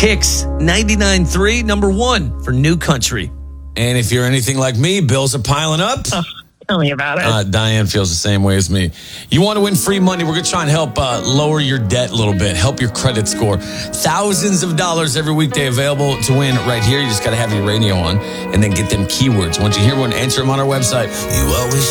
Kicks 99.3, number one for New Country. And if you're anything like me, bills are piling up. Tell me about it. Diane feels the same way as me. You want to win free money? We're going to try and help lower your debt a little bit, help your credit score. Thousands of dollars every weekday available to win right here. You just got to have your radio on and then get them keywords. Once you hear one, enter them on our website. You always